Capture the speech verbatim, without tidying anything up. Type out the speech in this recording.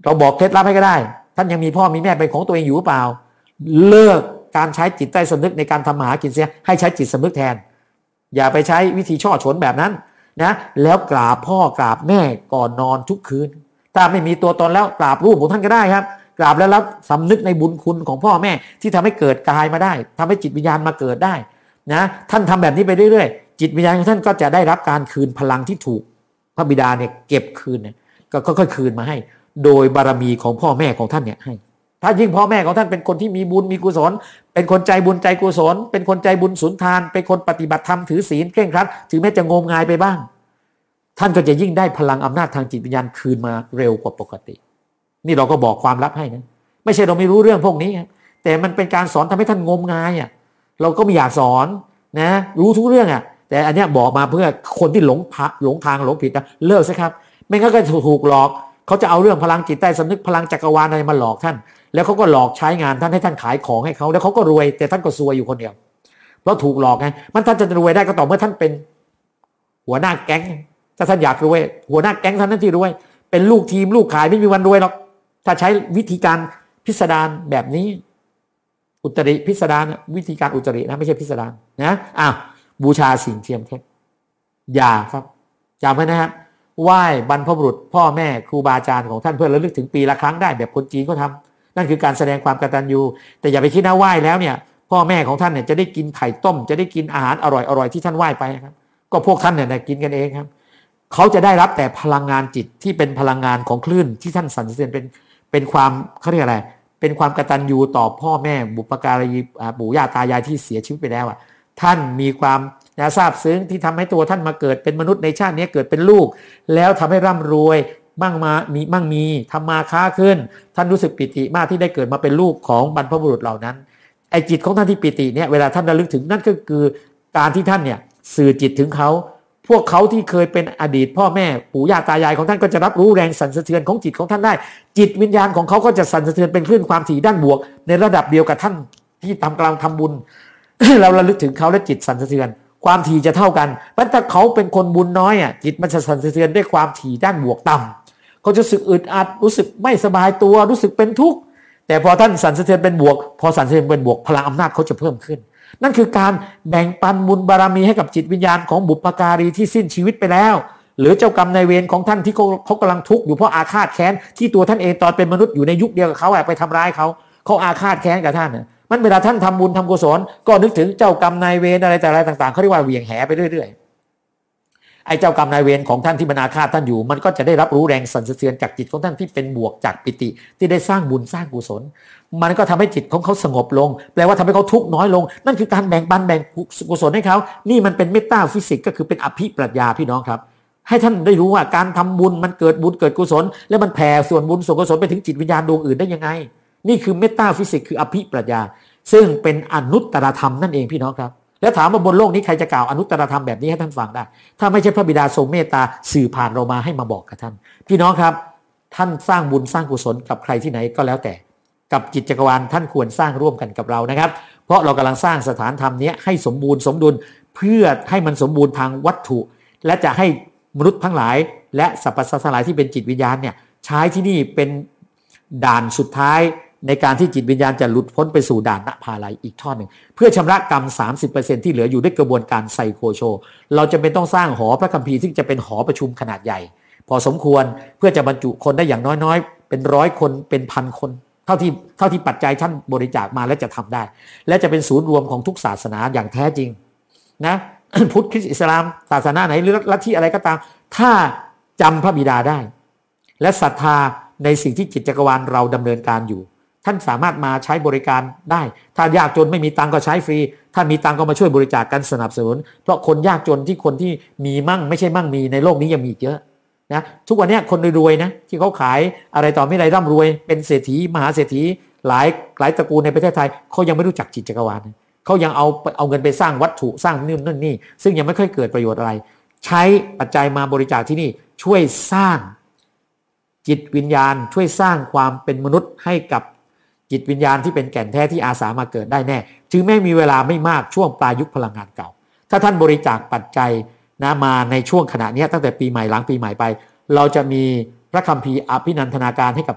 เราบอกเคล็ดลับให้ก็ได้ท่านยังมีพ่อมีแม่เป็นของตัวเองอยู่หรือเปล่าเลิกการใช้จิตใต้สำนึกในการทำมาหากินเสียให้ใช้จิตสำนึกแทนอย่าไปใช้วิธีช่อฉนแบบนั้นนะแล้วกราบพ่อกราบแม่ก่อนนอนทุกคืนถ้าไม่มีตัวตนแล้วกราบรูปของท่านก็ได้ครับกราบแล้วรับสำนึกในบุญคุณของพ่อแม่ที่ทำให้เกิดกายมาได้ทำให้จิตวิญญาณมาเกิดได้นะท่านทำแบบนี้ไปเรื่อยๆจิตวิญญาณของท่านก็จะได้รับการคืนพลังที่ถูกพระบิดาเนี่ยเก็บคืนเนี่ยก็ค่อยๆคืนมาให้โดยบารมีของพ่อแม่ของท่านเนี่ยให้ถ้ายิ่งพ่อแม่ของท่านเป็นคนที่มีบุญมีกุศลเป็นคนใจบุญใจกุศลเป็นคนใจบุญสุนทานเป็นคนปฏิบัติธรรมถือศีลเคร่งครัดถึงแม้จะงมงายไปบ้างท่านก็จะยิ่งได้พลังอำนาจทางจิตวิญญาณคืนมาเร็วกว่าปกตินี่เราก็บอกความลับให้นะไม่ใช่เราไม่รู้เรื่องพวกนี้แต่มันเป็นการสอนทำให้ท่านงมงายอ่ะเราก็ไม่อยากสอนนะรู้ทุกเรื่องอ่ะแต่อันเนี้ยบอกมาเพื่อคนที่หลงหลงทางหลงผิดนะเลิกซะครับไม่งั้นก็ถูกหลอกเขาจะเอาเรื่องพลังจิตใต้สำนึกพลังจักรวาลอะไรมาหลอกท่านแล้วเขาก็หลอกใช้งานท่านให้ท่านขายของให้เขาแล้วเขาก็รวยแต่ท่านก็ซวยอยู่คนเดียวเพราะถูกหลอกไงมันท่านจะรวยได้ก็ต่อเมื่อท่านเป็นหัวหน้าแก๊งถ้าท่านอยากรวยหัวหน้าแก๊งท่านนั่นที่รวยเป็นลูกทีมลูกขายไม่มีวันรวยหรอกถ้าใช้วิธีการพิสดารแบบนี้อุตริพิสดารวิธีการอุตรินะไม่ใช่พิสดารนะอ้าวบูชาสิ่งเทียมเท็จอย่าครับจำไว้นะครับไหว้บรรพบุรุษพ่อแม่ครูบาอาจารย์ของท่านเพื่อระลึกถึงปีละครั้งได้แบบคนจีนเขาทำนั่นคือการแสดงความกตัญญูแต่อย่าไปคิดนะไหว้แล้วเนี่ยพ่อแม่ของท่านเนี่ยจะได้กินไข่ต้มจะได้กินอาหารอร่อยอร่อยที่ท่านไหว้ไปครับก็พวกท่านเนี่ยกินกันเองครับเขาจะได้รับแต่พลังงานจิตที่เป็นพลังงานของคลื่นที่ท่านสรรเสริญเป็นเป็นความเขาเรียกอะไรเป็นความกตัญญูต่อพ่อแม่บุปการีปู่ย่าตายายที่เสียชีวิตไปแล้วอ่ะท่านมีความนะซาบซึ้งที่ทำให้ตัวท่านมาเกิดเป็นมนุษย์ในชาตินี้เกิดเป็นลูกแล้วทำให้ร่ำรวยมั่งมามีมั่งมีทำมาค้าขึ้นท่านรู้สึกปิติมากที่ได้เกิดมาเป็นลูกของบรรพบุรุษเหล่านั้นไอ้จิตของท่านที่ปิติเนี่ยเวลาท่านระลึกถึงนั่นก็คือการที่ท่านเนี่ยสื่อจิตถึงเขาพวกเขาที่เคยเป็นอดีตพ่อแม่ปู่ย่าตายายของท่านก็จะรับรู้แรงสั่นสะเทือนของจิตของท่านได้จิตวิญญาณของเขาก็จะสั่นสะเทือนเป็นคลื่นความถี่ด้านบวกในระดับเดียวกับท่านที่ทำกำลังทำบุญ เราระลึกถึงเขาและจิตสั่นสะเทือนความถี่จะเท่ากันเพราะถ้าเขาเป็นคนบุญน้อยอ่ะจิตมันจะสั่นสะเทือนด้วยความถี่ด้านบวกต่ำเขาจะรู้สึกอึดอัดรู้สึกไม่สบายตัวรู้สึกเป็นทุกข์แต่พอท่านสั่นสะเทือนเป็นบวกพอสั่นสะเทือนเป็นบวกพลังอำนาจเขาจะเพิ่มขึ้นนั่นคือการแบ่งปันบุญบารมีให้กับจิตวิญญาณของบุพการีที่สิ้นชีวิตไปแล้วหรือเจ้ากรรมนายเวรของท่านที่เขาเขากำลังทุกข์อยู่เพราะอาฆาตแค้นที่ตัวท่านเองตอนเป็นมนุษย์อยู่ในยุคเดียวกับเขาไปทำร้ายเขาเขาอาฆาตแค้นกับท่านน่ะมันเวลาท่านทำบุญทำกุศลก็นึกถึงเจ้ากรรมนายเวรอะไรแต่อะไรต่างๆเขาเรียกว่าเหวี่ยงแหไปเรื่อยๆไอ้เจ้ากรรมนายเวรของท่านที่มันอาฆาตท่านอยู่มันก็จะได้รับรู้แรงสั่นสะเทือนจากจิตของท่านที่เป็นบวกจากปิติที่ได้สร้างบุญสร้างกุศลมันก็ทำให้จิตของเขาสงบลงแปลว่าทำให้เขาทุกข์น้อยลงนั่นคือการแบ่งปันแบ่งกุศลให้เขานี่มันเป็นเมตตาฟิสิกส์ก็คือเป็นอภิปรัชญาพี่น้องครับให้ท่านได้รู้ว่าการทำบุญมันเกิดบุญเกิดกุศลแล้วมันแผ่ส่วนบุญส่วนกุศลไปถึงจิตวิญญาณดวงอื่นได้ยังไงนี่คือเมตตาฟิสิกส์คืออภิปรัชญาซึ่งเป็นอนุตตรธรรมนั่นเองพี่น้องครับแล้วถามว่าบนโลกนี้ใครจะกล่าวอนุตตรธรรมแบบนี้ให้ท่านฟังได้ถ้าไม่ใช่พระบิดาทรงเมตตาสื่อผ่านเรามาให้มาบอกกับท่านพี่น้องครับท่านสร้างบุญสร้างกุศลกับใครที่ไหนก็แล้วแต่กับจิตจักรวาลท่านควรสร้างร่วมกันกับเรานะครับเพราะเรากำลังสร้างสถานธรรมนี้ให้สมบูรณ์สมดุลเพื่อให้มันสมบูรณ์ทางวัตถุและจะให้มนุษย์ทั้งหลายและสรรพสัตว์ทั้งหลายที่เป็นจิตวิญญาณเนี่ยใช้ที่นี่เป็นด่านสุดท้ายในการที่จิตวิญญาณจะหลุดพ้นไปสู่ด่านนภาลัยอีกทอดหนึ่งเพื่อชำระกรรม สามสิบเปอร์เซ็นต์ ที่เหลืออยู่ด้วยกระบวนการไซโคโชเราจะเป็นต้องสร้างหอพระคัมภีร์ซึ่งจะเป็นหอประชุมขนาดใหญ่พอสมควรเพื่อจะบรรจุคนได้อย่างน้อยๆเป็นร้อยคนเป็นพันคนเท่าที่เท่าที่ปัจจัยท่านบริจาคมาและจะทำได้และจะเป็นศูนย์รวมของทุกศาสนาอย่างแท้จริงนะ พุทธคริสต์อิสลามศาสนาไหนหรือลัทธิอะไรก็ตามถ้าจำพระบิดาได้และศรัทธาในสิ่งที่จิตจักรวาลเราดำเนินการอยู่ท่านสามารถมาใช้บริการได้ถ้ายากจนไม่มีตังก็ใช้ฟรีถ้ามีตังก็มาช่วยบริจาคกันสนับสนุนเพราะคนยากจนที่คนที่มีมั่งไม่ใช่มั่งมีในโลกนี้ยังมีเยอะนะทุกวันนี้คนรวยๆนะที่เขาขายอะไรต่อไม่ไรร่ำรวยเป็นเศรษฐีมหาเศรษฐีหลายหลายตระกูลในประเทศไทยเขายังไม่รู้จักจิตจักรวาลเขายังเอาเอาเงินไปสร้างวัตถุสร้างนู่นนั่นนี่ซึ่งยังไม่ค่อยเกิดประโยชน์อะไรใช้ปัจจัยมาบริจาคที่นี่ช่วยสร้างจิตวิญญาณช่วยสร้างความเป็นมนุษย์ให้กับจิตวิญญาณที่เป็นแก่นแท้ที่อาสามาเกิดได้แน่ถึงแม้มีเวลาไม่มากช่วงปลายยุคพลังงานเก่าถ้าท่านบริจาคปัจจัยนะมาในช่วงขณะนี้ตั้งแต่ปีใหม่หลังปีใหม่ไปเราจะมีพระคัมภีร์อภินันทนาการให้กับ